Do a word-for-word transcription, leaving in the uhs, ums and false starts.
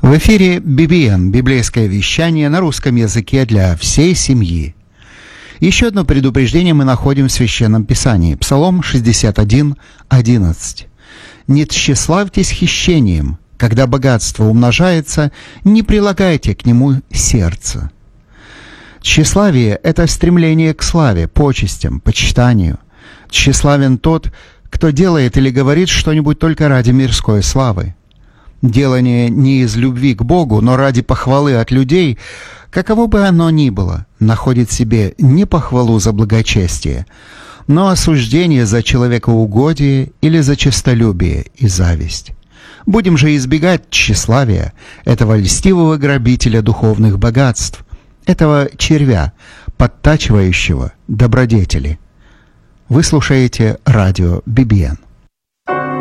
В эфире би би эн, библейское вещание на русском языке для всей семьи. Еще одно предупреждение мы находим в Священном Писании. Псалом шестьдесят один, одиннадцать. «Не тщеславьтесь хищением, когда богатство умножается, не прилагайте к нему сердце». Тщеславие — это стремление к славе, почестям, почитанию. Тщеславен тот, кто делает или говорит что-нибудь только ради мирской славы. Делание не из любви к Богу, но ради похвалы от людей, каково бы оно ни было, находит в себе не похвалу за благочестие, но осуждение за человекоугодие или за честолюбие и зависть. Будем же избегать тщеславия, этого льстивого грабителя духовных богатств, этого червя, подтачивающего добродетели. Вы слушаете радио би би эн.